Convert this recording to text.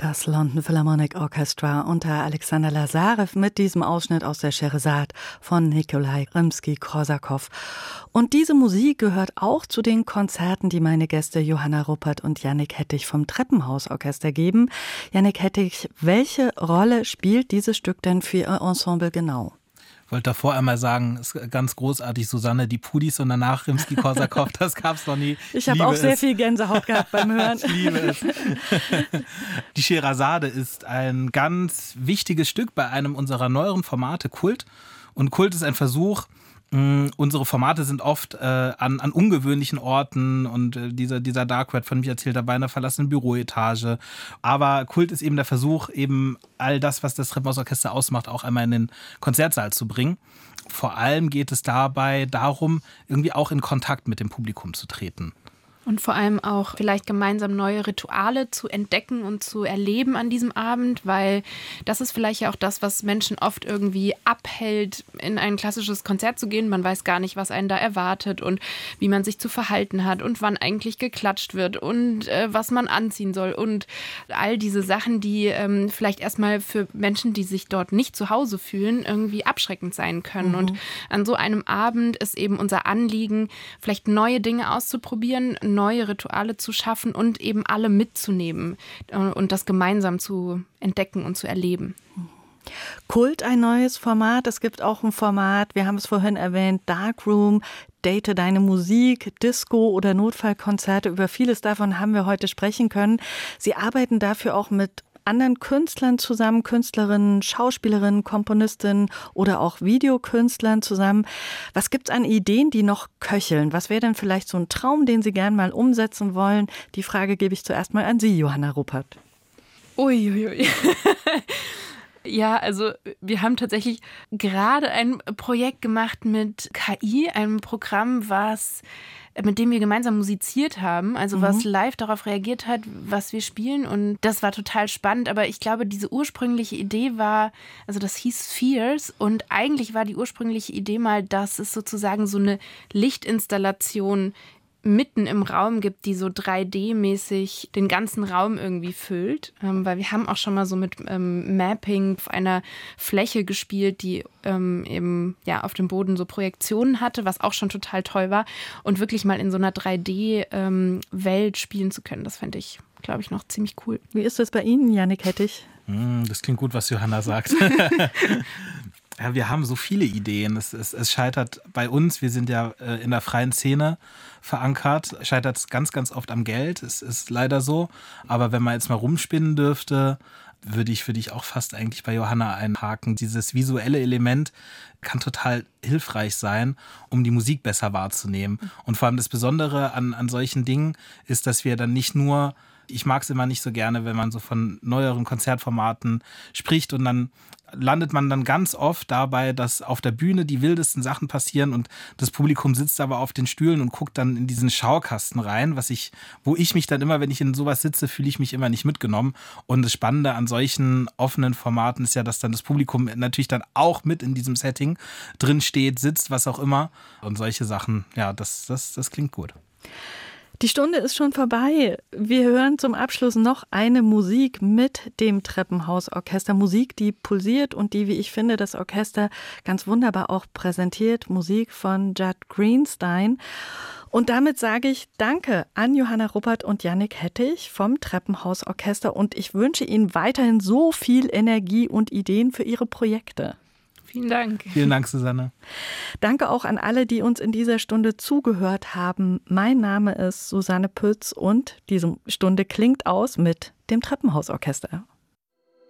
Das London Philharmonic Orchestra unter Alexander Lazarev mit diesem Ausschnitt aus der Scheherazade von Nikolai Rimsky-Korsakow. Und diese Musik gehört auch zu den Konzerten, die meine Gäste Johanna Ruppert und Yannick Hettich vom Treppenhausorchester geben. Yannick Hettich, welche Rolle spielt dieses Stück denn für Ihr Ensemble genau? Ich wollte davor einmal sagen, es ist ganz großartig, Susanne, die Pudis und danach Rimsky-Korsakow, das gab's noch nie. Ich habe auch sehr viel Gänsehaut gehabt beim Hören. Ich liebe es. Die Scheherazade ist ein ganz wichtiges Stück bei einem unserer neueren Formate, Kult. Und Kult ist ein Versuch, unsere Formate sind oft an ungewöhnlichen Orten und dieser Dark Ride, von dem ich erzählt habe, bei einer verlassenen Büroetage. Aber Kult ist eben der Versuch, eben all das, was das Treppenhausorchester ausmacht, auch einmal in den Konzertsaal zu bringen. Vor allem geht es dabei darum, irgendwie auch in Kontakt mit dem Publikum zu treten. Und vor allem auch vielleicht gemeinsam neue Rituale zu entdecken und zu erleben an diesem Abend, weil das ist vielleicht ja auch das, was Menschen oft irgendwie abhält, in ein klassisches Konzert zu gehen. Man weiß gar nicht, was einen da erwartet und wie man sich zu verhalten hat und wann eigentlich geklatscht wird und was man anziehen soll und all diese Sachen, die vielleicht erstmal für Menschen, die sich dort nicht zu Hause fühlen, irgendwie abschreckend sein können. Und an so einem Abend ist eben unser Anliegen, vielleicht neue Dinge auszuprobieren, neue Rituale zu schaffen und eben alle mitzunehmen und das gemeinsam zu entdecken und zu erleben. Kult, ein neues Format. Es gibt auch ein Format, wir haben es vorhin erwähnt, Darkroom, Date deine Musik, Disco oder Notfallkonzerte. Über vieles davon haben wir heute sprechen können. Sie arbeiten dafür auch mit anderen Künstlern zusammen, Künstlerinnen, Schauspielerinnen, Komponistinnen oder auch Videokünstlern zusammen. Was gibt's an Ideen, die noch köcheln? Was wäre denn vielleicht so ein Traum, den Sie gern mal umsetzen wollen? Die Frage gebe ich zuerst mal an Sie, Johanna Ruppert. Uiuiui. Ja, also wir haben tatsächlich gerade ein Projekt gemacht mit KI, einem Programm, mit dem wir gemeinsam musiziert haben, also was live darauf reagiert hat, was wir spielen, und das war total spannend, aber ich glaube, diese ursprüngliche Idee war, also das hieß Spheres, und eigentlich war die ursprüngliche Idee mal, dass es sozusagen so eine Lichtinstallation mitten im Raum gibt, die so 3D-mäßig den ganzen Raum irgendwie füllt. Weil wir haben auch schon mal so mit Mapping auf einer Fläche gespielt, die eben ja auf dem Boden so Projektionen hatte, was auch schon total toll war. Und wirklich mal in so einer 3D-Welt spielen zu können, das fände ich, glaube ich, noch ziemlich cool. Wie ist das bei Ihnen, Yannick Hettich? Das klingt gut, was Johanna sagt. Ja, wir haben so viele Ideen. Es scheitert bei uns, wir sind ja in der freien Szene verankert, scheitert es ganz, ganz oft am Geld. Es ist leider so. Aber wenn man jetzt mal rumspinnen dürfte, würde ich auch fast eigentlich bei Johanna einhaken. Dieses visuelle Element kann total hilfreich sein, um die Musik besser wahrzunehmen. Und vor allem das Besondere an solchen Dingen ist, dass wir dann nicht nur, ich mag es immer nicht so gerne, wenn man so von neueren Konzertformaten spricht, und dann landet man dann ganz oft dabei, dass auf der Bühne die wildesten Sachen passieren und das Publikum sitzt aber auf den Stühlen und guckt dann in diesen Schaukasten rein, wo ich mich dann immer, wenn ich in sowas sitze, fühle ich mich immer nicht mitgenommen. Und das Spannende an solchen offenen Formaten ist ja, dass dann das Publikum natürlich dann auch mit in diesem Setting drin steht, sitzt, was auch immer. Und solche Sachen, ja, das klingt gut. Die Stunde ist schon vorbei. Wir hören zum Abschluss noch eine Musik mit dem Treppenhausorchester. Musik, die pulsiert und die, wie ich finde, das Orchester ganz wunderbar auch präsentiert. Musik von Judd Greenstein. Und damit sage ich Danke an Johanna Ruppert und Yannick Hettich vom Treppenhausorchester. Und ich wünsche Ihnen weiterhin so viel Energie und Ideen für Ihre Projekte. Vielen Dank. Vielen Dank, Susanne. Danke auch an alle, die uns in dieser Stunde zugehört haben. Mein Name ist Susanne Pütz und diese Stunde klingt aus mit dem Treppenhausorchester.